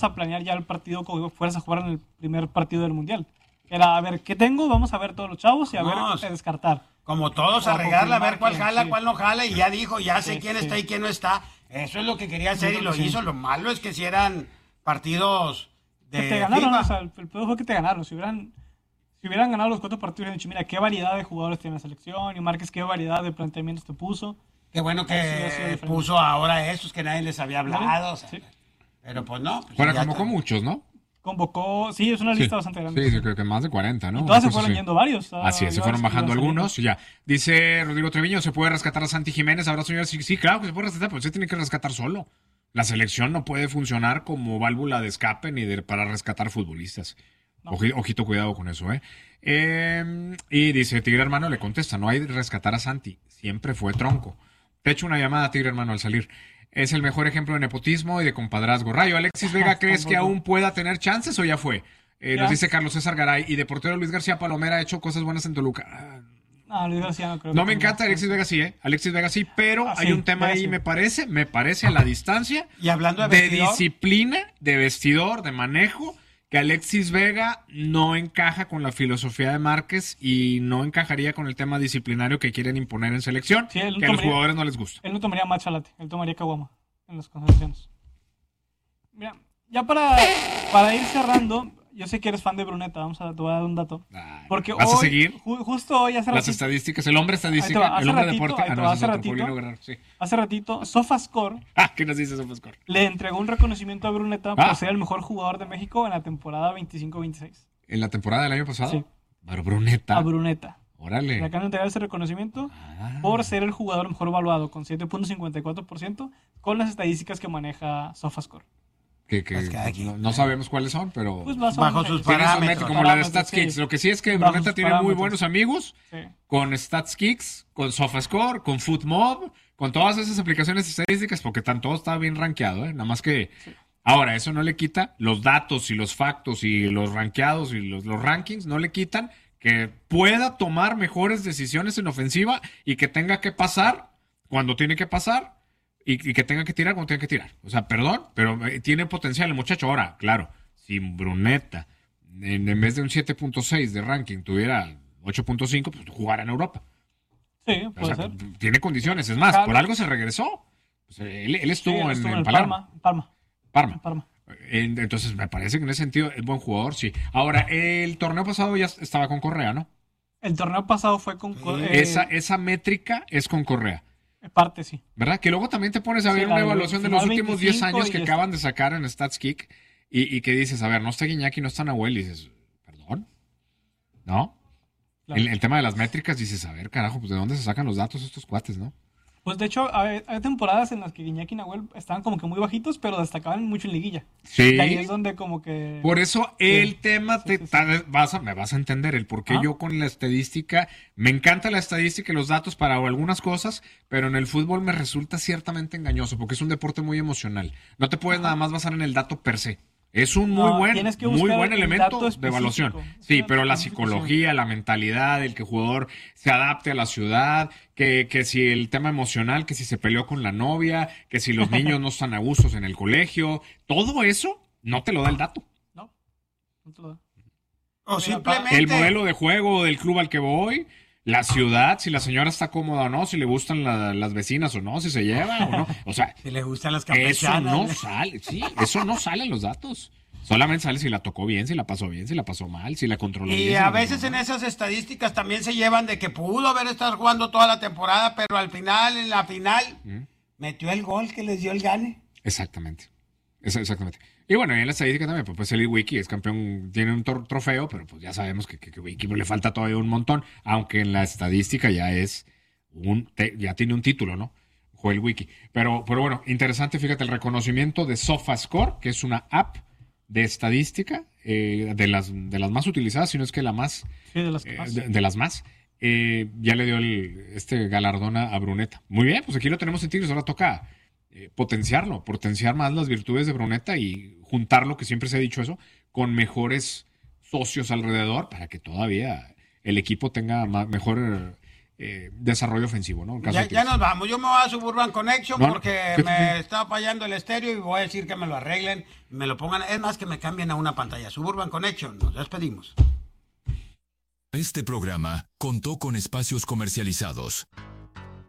a planear ya el partido como si fueras a jugar en el primer partido del Mundial. Era, a ver, ¿qué tengo? Vamos a ver todos los chavos y a ver qué descartar. Como todos, a regarla, a ver cuál jala, cuál no jala, y ya dijo, ya sé quién está y quién no está. Eso es lo que quería hacer y lo hizo. Lo malo es que si eran partidos de que te ganaron, FIFA. o sea, el pedo fue que te ganaron. Si hubieran ganado los 4 partidos, hubieran dicho, mira, qué variedad de jugadores tiene la selección, y Márquez qué variedad de planteamientos te puso. Qué bueno que puso ahora esos que nadie les había hablado. O sea, sí. Pero pues no. Pues bueno, convocó muchos, ¿no? Convocó, sí, es una lista bastante grande. Sí, creo que más de 40, ¿no? Y todas se fueron yendo varios. Así es, se fueron bajando algunos. Ya. Dice Rodrigo Treviño, ¿se puede rescatar a Santi Jiménez? Ahora, señor, sí, claro que se puede rescatar, pero se tiene que rescatar solo. La selección no puede funcionar como válvula de escape ni para rescatar futbolistas. No. Ojito, cuidado con eso, ¿eh? Y dice, Tigre Hermano le contesta, no hay de rescatar a Santi, siempre fue tronco. Te echo una llamada, Tigre Hermano, al salir. Es el mejor ejemplo de nepotismo y de compadrazgo. Rayo, ¿Alexis Vega crees que aún pueda tener chances o ya fue? Nos dice Carlos César Garay. Y de portero Luis García Palomera ha hecho cosas buenas en Toluca. No, Luis García no creo. No me encanta Alexis Vega, sí, ¿eh? Alexis Vega sí, pero hay un tema ahí, me parece a la distancia. Y hablando de disciplina, de vestidor, de manejo, que Alexis Vega no encaja con la filosofía de Márquez y no encajaría con el tema disciplinario que quieren imponer en selección, que a los jugadores no les gusta. Él no tomaría matcha latte, él tomaría caguama en las concentraciones. Mira, ya para ir cerrando, yo sé que eres fan de Bruneta, te voy a dar un dato. Porque ¿Vas hoy, a seguir? Justo hoy hace las estadísticas, el hombre estadística, el hombre deporte. Hace ratito, SofaScore. ¿Qué nos dice SofaScore? Le entregó un reconocimiento a Bruneta por ser el mejor jugador de México en la temporada 25-26. ¿En la temporada del año pasado? Sí. Pero Bruneta. A Bruneta. Órale. Le acaban de entregar ese reconocimiento por ser el jugador mejor evaluado con 7.54% con las estadísticas que maneja SofaScore. No sabemos cuáles son, pero pues bajo sus parámetros. Como la de StatsKicks. Sí. Lo que sí es que Bruneta tiene muy buenos amigos con StatsKicks, con SofaScore, con FootMob, con todas esas aplicaciones estadísticas, porque todo está bien rankeado, ¿eh? Nada más que... Sí. Ahora, eso no le quita los datos y los factos y los rankeados y los rankings, no le quitan que pueda tomar mejores decisiones en ofensiva y que tenga que pasar cuando tiene que pasar. Y que tenga que tirar cuando tenga que tirar. O sea, perdón, pero tiene potencial el muchacho. Ahora, claro, si Bruneta en vez de un 7.6 de ranking tuviera 8.5, pues jugara en Europa. Sí, puede ser. Tiene condiciones. Es más, por algo se regresó. Pues él estuvo en Parma. Entonces, me parece que en ese sentido es buen jugador, sí. Ahora, el torneo pasado ya estaba con Correa, ¿no? El torneo pasado fue con Correa. Esa métrica es con Correa. Parte sí. ¿Verdad? Que luego también te pones a ver una evaluación de los últimos 10 años que acaban de sacar en StatsKick y que dices, a ver, no está Guiñaki, no está Nahuel, y dices, ¿perdón? ¿No? Claro. El tema de las métricas, dices, a ver, carajo, pues ¿de dónde se sacan los datos estos cuates, no? Pues de hecho, hay temporadas en las que Guiñaki y Nahuel estaban como que muy bajitos, pero destacaban mucho en liguilla. Sí. Y ahí es donde como que... Por eso el tema, me vas a entender el por qué yo con la estadística, me encanta la estadística y los datos para algunas cosas, pero en el fútbol me resulta ciertamente engañoso, porque es un deporte muy emocional. No te puedes nada más basar en el dato per se. Es un muy buen elemento de evaluación. Sí, pero la psicología, la mentalidad, el que el jugador se adapte a la ciudad, que si el tema emocional, que si se peleó con la novia, que si los niños no están a gustos en el colegio, todo eso no te lo da el dato. No te lo da. O simplemente... El modelo de juego del club al que voy, la ciudad, si la señora está cómoda o no, si le gustan las vecinas o no, si se lleva o no. O sea, si le gustan las campechanas. Eso no sale en los datos. Solamente sale si la tocó bien, si la pasó bien, si la pasó mal, si la controló bien. Y a veces en esas estadísticas también se llevan de que pudo haber estado jugando toda la temporada, pero al final, en la final, metió el gol que les dio el gane. Exactamente. Y bueno, y en la estadística también, pues el Wiki es campeón, tiene un trofeo, pero pues ya sabemos que Wiki le falta todavía un montón, aunque en la estadística ya ya tiene un título, ¿no? Joel Wiki. Pero bueno, interesante, fíjate, el reconocimiento de SofaScore, que es una app de estadística, de las más utilizadas, si no es que la más. Sí, de las más. De las más. Ya le dio este galardón a Bruneta. Muy bien, pues aquí lo tenemos en Tigres, ahora toca potenciar más las virtudes de Bruneta y juntarlo, que siempre se ha dicho eso, con mejores socios alrededor para que todavía el equipo tenga mejor desarrollo ofensivo, ¿no? Ya nos vamos. Yo me voy a Suburban Connection porque me está fallando el estéreo y voy a decir que me lo arreglen, me lo pongan. Es más, que me cambien a una pantalla. Suburban Connection. Nos despedimos. Este programa contó con espacios comercializados.